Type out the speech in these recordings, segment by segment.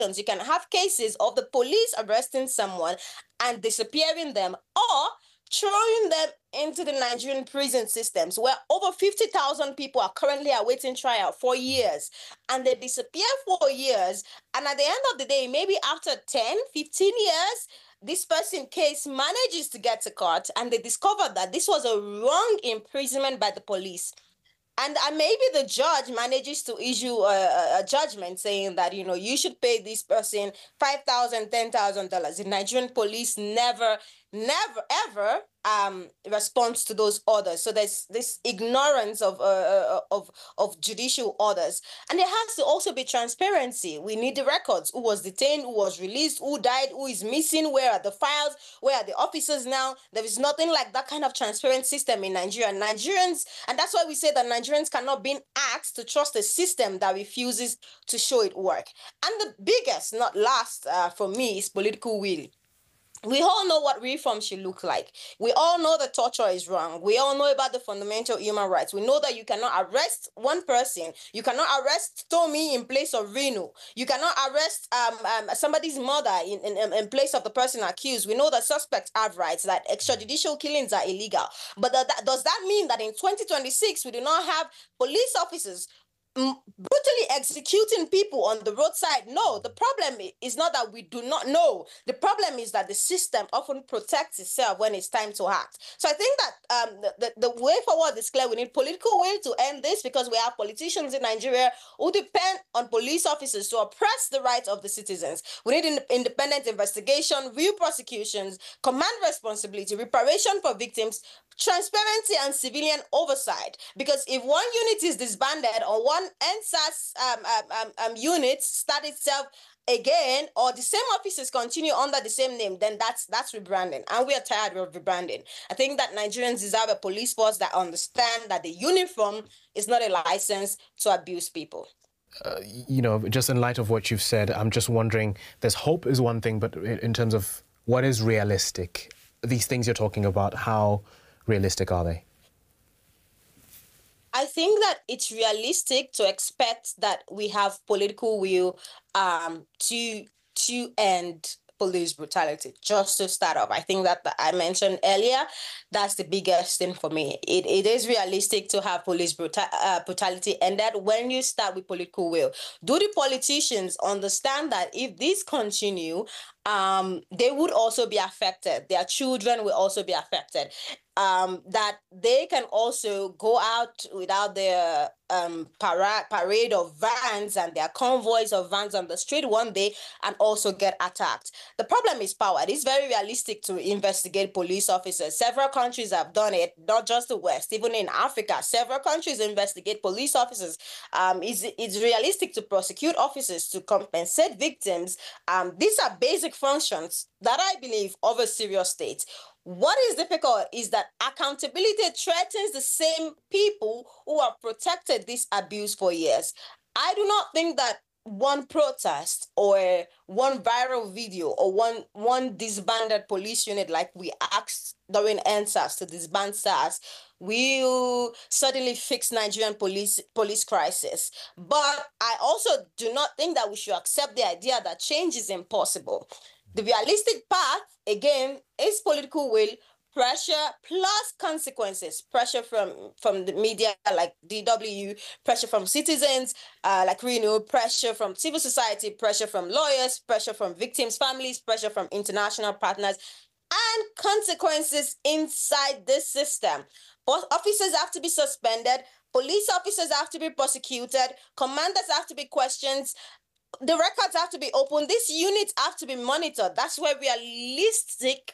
You can have cases of the police arresting someone and disappearing them, or throwing them into the Nigerian prison systems, where over 50,000 people are currently awaiting trial for years, and they disappear for years. And at the end of the day, maybe after 10, 15 years, this person case manages to get to court, and they discover that this was a wrong imprisonment by the police. And maybe the judge manages to issue a judgment saying that, you should pay this person $5,000, $10,000. The Nigerian police never, ever responds to those orders. So there's this ignorance of judicial orders. And there has to also be transparency. We need the records. Who was detained, who was released, who died, who is missing, where are the files, where are the officers now? There is nothing like that kind of transparent system in Nigeria. Nigerians, and that's why we say that Nigerians cannot be asked to trust a system that refuses to show it work. And the biggest, not last for me, is political will. We all know what reform should look like. We all know that torture is wrong. We all know about the fundamental human rights. We know that you cannot arrest one person. You cannot arrest Tommy in place of Reno. You cannot arrest somebody's mother in place of the person accused. We know that suspects have rights, that extrajudicial killings are illegal. But does that mean that in 2026 we do not have police officers brutally executing people on the roadside? No, the problem is not that we do not know. The problem is that the system often protects itself when it's time to act. So I think that the way forward is clear. We need political will to end this, because we have politicians in Nigeria who depend on police officers to oppress the rights of the citizens. We need independent investigation, real prosecutions, command responsibility, reparation for victims, transparency, and civilian oversight. Because if one unit is disbanded or one NSAS unit start itself again, or the same officers continue under the same name, then that's rebranding, and we are tired of rebranding. I think that Nigerians deserve a police force that understand that the uniform is not a license to abuse people. Just in light of what you've said, I'm just wondering, there's hope is one thing, but in terms of what is realistic, these things you're talking about, how realistic are they? I think that it's realistic to expect that we have political will to end police brutality. Just to start off, I think that I mentioned earlier, that's the biggest thing for me. It is realistic to have police brutality ended when you start with political will. Do the politicians understand that if this continue, they would also be affected? Their children will also be affected. That they can also go out without their parade of vans and their convoys of vans on the street one day and also get attacked. The problem is power. It is very realistic to investigate police officers. Several countries have done it, not just the West, even in Africa. Several countries investigate police officers. It's realistic to prosecute officers, to compensate victims. These are basic functions that I believe of a serious state. What is difficult is that accountability threatens the same people who have protected this abuse for years. I do not think that one protest or one viral video or one disbanded police unit, like we asked during NSAS to disband SARS, will certainly fix Nigerian police crisis. But I also do not think that we should accept the idea that change is impossible. The realistic path, again, is political will, pressure plus consequences. Pressure from the media like DW, pressure from citizens like Reno, pressure from civil society, pressure from lawyers, pressure from victims' families, pressure from international partners, and consequences inside this system. Officers have to be suspended, police officers have to be prosecuted, commanders have to be questioned, the records have to be open. These units have to be monitored. That's where realistic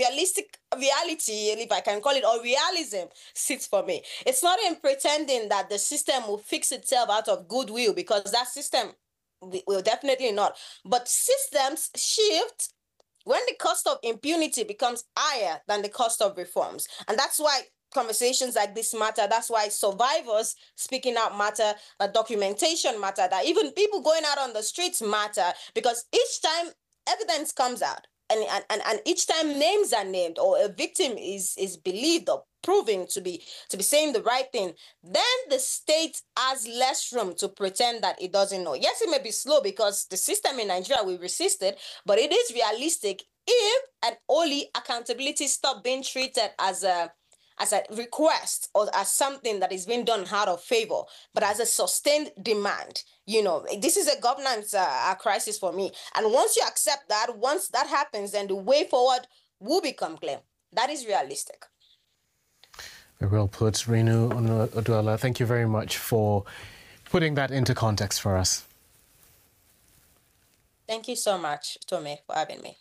reality, if I can call it, or realism sits for me. It's not in pretending that the system will fix itself out of goodwill, because that system will definitely not. But systems shift when the cost of impunity becomes higher than the cost of reforms. And that's why conversations like this matter. That's why survivors speaking out matter, that documentation matter, that even people going out on the streets matter, because each time evidence comes out, and each time names are named or a victim is believed or proven to be saying the right thing, then the state has less room to pretend that it doesn't know. Yes, it may be slow because the system in Nigeria will resist it, but it is realistic if and only accountability stop being treated as a request or as something that is being done out of favor, but as a sustained demand. This is a governance crisis for me. And once you accept that, once that happens, then the way forward will become clear. That is realistic. Very well put, Renu Oduala. Thank you very much for putting that into context for us. Thank you so much, Tome, for having me.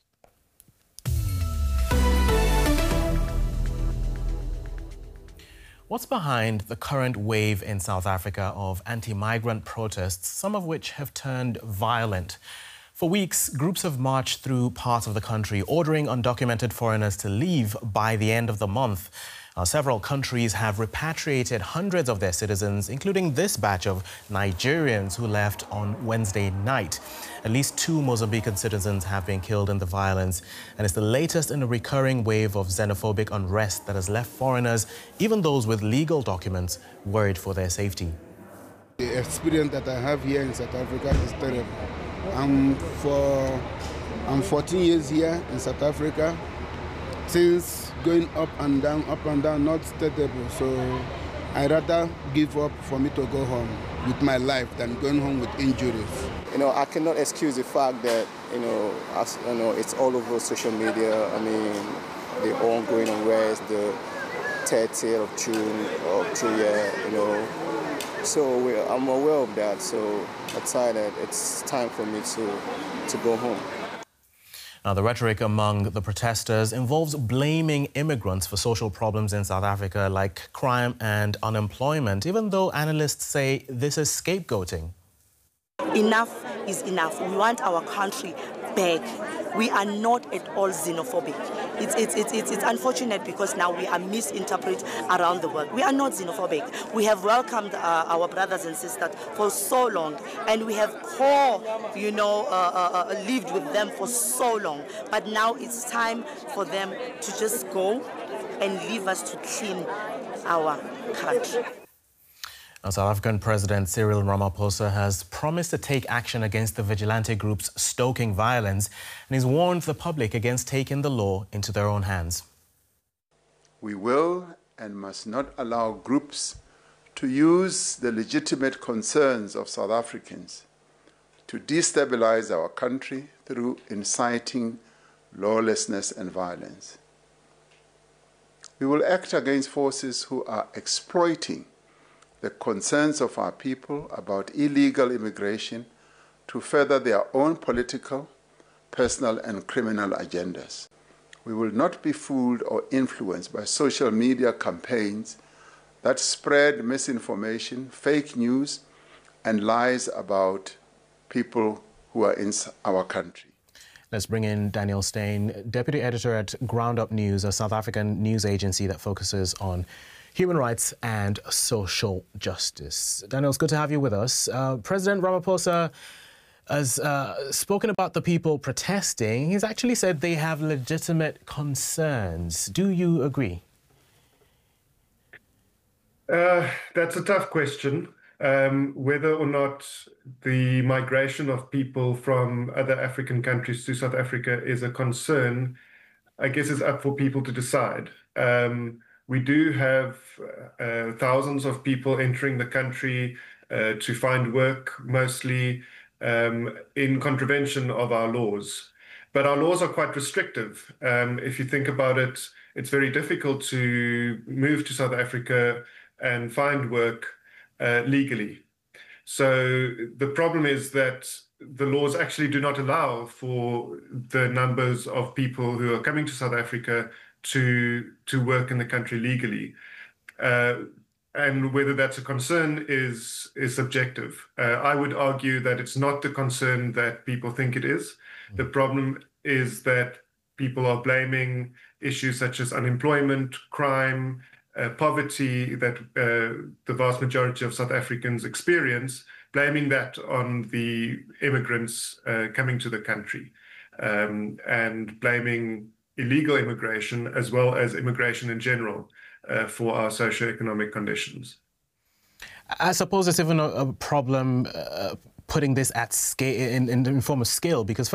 What's behind the current wave in South Africa of anti-migrant protests, some of which have turned violent? For weeks, groups have marched through parts of the country, ordering undocumented foreigners to leave by the end of the month. Several countries have repatriated hundreds of their citizens, including this batch of Nigerians who left on Wednesday night. At least 2 Mozambican citizens have been killed in the violence, and it's the latest in a recurring wave of xenophobic unrest that has left foreigners, even those with legal documents, worried for their safety. The experience that I have here in South Africa is terrible. I'm 14 years here in South Africa. Since going up and down, not stable. So I rather give up for me to go home with my life than going home with injuries. I cannot excuse the fact that, it's all over social media. I mean, the ongoing unrest, the 30th of June of 3 year, So I'm aware of that. So I decided it's time for me to go home. Now, the rhetoric among the protesters involves blaming immigrants for social problems in South Africa, like crime and unemployment, even though analysts say this is scapegoating. Enough is enough. We want our country back. We are not at all xenophobic. It's unfortunate because now we are misinterpreted around the world. We are not xenophobic. We have welcomed our brothers and sisters for so long, and we have lived with them for so long. But now it's time for them to just go and leave us to clean our country. Now, South African President Cyril Ramaphosa has promised to take action against the vigilante groups stoking violence, and he's warned the public against taking the law into their own hands. We will and must not allow groups to use the legitimate concerns of South Africans to destabilize our country through inciting lawlessness and violence. We will act against forces who are exploiting the concerns of our people about illegal immigration to further their own political, personal, and criminal agendas. We will not be fooled or influenced by social media campaigns that spread misinformation, fake news, and lies about people who are in our country. Let's bring in Daniel Steyn, Deputy Editor at Ground Up News, a South African news agency that focuses on human rights and social justice. Daniel, it's good to have you with us. President Ramaphosa has spoken about the people protesting. He's actually said they have legitimate concerns. Do you agree? That's a tough question. Whether or not the migration of people from other African countries to South Africa is a concern, I guess is up for people to decide. We do have thousands of people entering the country to find work, mostly in contravention of our laws. But our laws are quite restrictive. If you think about it, it's very difficult to move to South Africa and find work legally. So the problem is that the laws actually do not allow for the numbers of people who are coming to South Africa to work in the country legally. And whether that's a concern is subjective. I would argue that it's not the concern that people think it is. The problem is that people are blaming issues such as unemployment, crime, poverty that the vast majority of South Africans experience, blaming that on the immigrants coming to the country. and blaming illegal immigration as well as immigration in general for our socioeconomic conditions. I suppose it's even a problem putting this at scale in form of scale, because